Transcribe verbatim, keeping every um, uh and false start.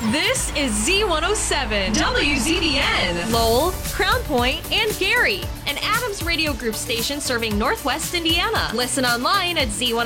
This is Z one oh seven, W Z B N, Lowell, Crown Point, and Gary, an Adams Radio Group station serving Northwest Indiana. Listen online at Z one oh seven.